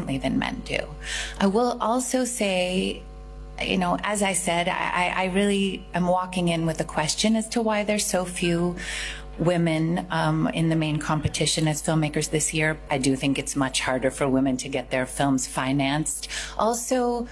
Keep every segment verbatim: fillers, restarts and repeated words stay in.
differently than men do. I will also say, you know, as I said, I, I really am walking in with a question as to why there's so few women um, in the main competition as filmmakers this year. I do think it's much harder for women to get their films financed. Also,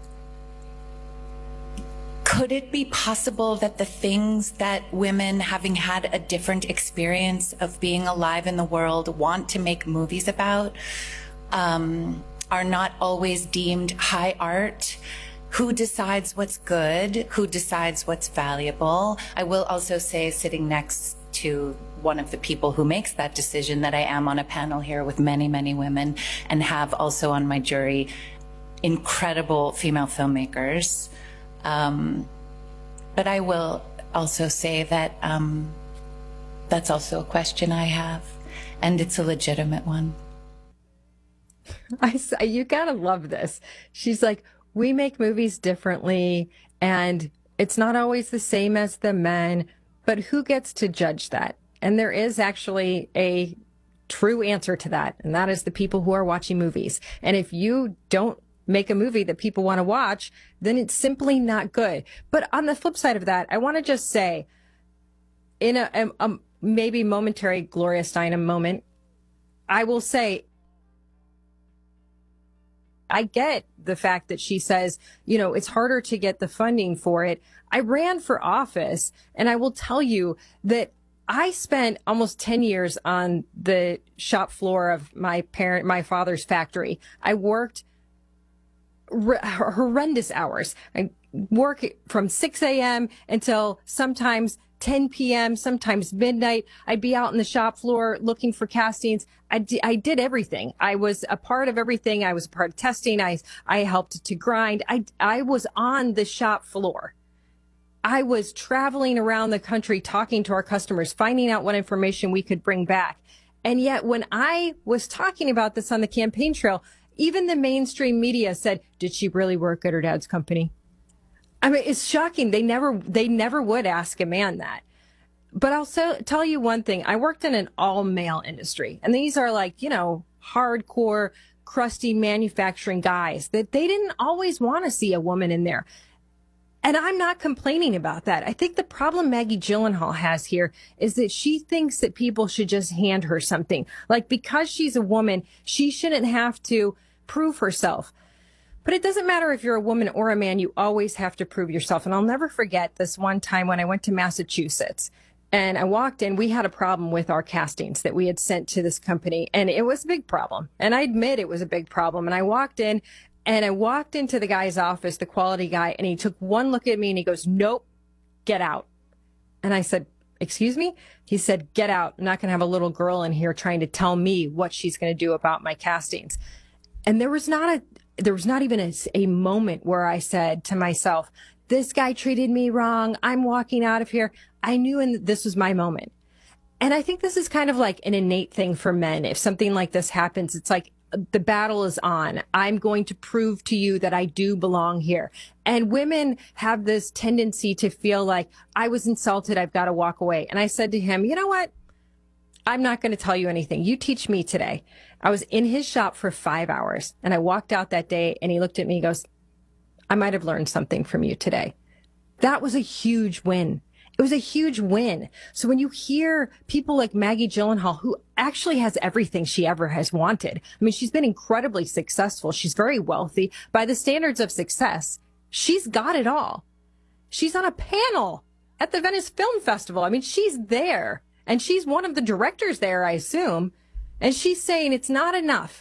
could it be possible that the things that women, having had a different experience of being alive in the world, want to make movies about, um, are not always deemed high art? Who decides what's good? Who decides what's valuable? I will also say, sitting next to one of the people who makes that decision, that I am on a panel here with many, many women, and have also on my jury incredible female filmmakers. Um, but I will also say that um, that's also a question I have, and it's a legitimate one. I, you gotta love this. She's like, we make movies differently, and it's not always the same as the men, but who gets to judge that? And there is actually a true answer to that, and that is the people who are watching movies. And if you don't make a movie that people want to watch, then it's simply not good. But on the flip side of that, I want to just say, in a, a, a maybe momentary Gloria Steinem moment, I will say, I get the fact that she says, you know, it's harder to get the funding for it. I ran for office, and I will tell you that I spent almost ten years on the shop floor of my parent, my father's factory. I worked r- horrendous hours. I work from six a.m. until sometimes ten p.m., sometimes midnight. I'd be out on the shop floor looking for castings. I, d- I did everything. I was a part of everything. I was a part of testing. I, I helped to grind. I, I was on the shop floor. I was traveling around the country, talking to our customers, finding out what information we could bring back. And yet when I was talking about this on the campaign trail, even the mainstream media said, did she really work at her dad's company? I mean, it's shocking. They never, they never would ask a man that. But I'll so, tell you one thing. I worked in an all male industry, and these are like, you know, hardcore, crusty manufacturing guys that they didn't always want to see a woman in there. And I'm not complaining about that. I think the problem Maggie Gyllenhaal has here is that she thinks that people should just hand her something. Like, because she's a woman, she shouldn't have to prove herself. But it doesn't matter if you're a woman or a man, you always have to prove yourself. And I'll never forget this one time when I went to Massachusetts and I walked in, we had a problem with our castings that we had sent to this company, and it was a big problem. And I admit it was a big problem. And I walked in and I walked into the guy's office, the quality guy, and he took one look at me and he goes, nope, get out. And I said, excuse me? He said, get out. I'm not going to have a little girl in here trying to tell me what she's going to do about my castings. And there was not a, there was not even a, a moment where I said to myself, this guy treated me wrong. I'm walking out of here. I knew in, this was my moment. And I think this is kind of like an innate thing for men. If something like this happens, it's like, the battle is on. I'm going to prove to you that I do belong here. And women have this tendency to feel like, I was insulted, I've got to walk away. And I said to him, you know what? I'm not going to tell you anything. You teach me today. I was in his shop for five hours and I walked out that day and he looked at me and goes, I might have learned something from you today. That was a huge win. It was a huge win. So when you hear people like Maggie Gyllenhaal, who actually has everything she ever has wanted. I mean, she's been incredibly successful. She's very wealthy. By the standards of success, she's got it all. She's on a panel at the Venice Film Festival. I mean, she's there. And she's one of the directors there, I assume. And she's saying it's not enough.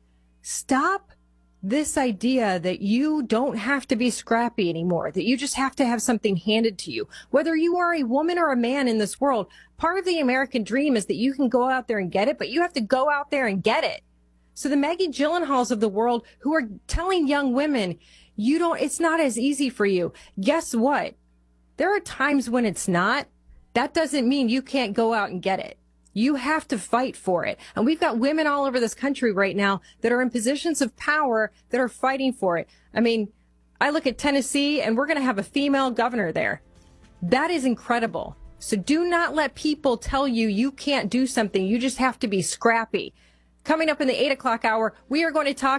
Stop this idea that you don't have to be scrappy anymore, that you just have to have something handed to you. Whether you are a woman or a man in this world, part of the American dream is that you can go out there and get it, but you have to go out there and get it. So the Maggie Gyllenhaals of the world who are telling young women, you don't, it's not as easy for you. Guess what? There are times when it's not. That doesn't mean you can't go out and get it. You have to fight for it. And we've got women all over this country right now that are in positions of power that are fighting for it. I mean, I look at Tennessee and we're going to have a female governor there. That is incredible. So do not let people tell you you can't do something. You just have to be scrappy. Coming up in the eight o'clock hour, we are going to talk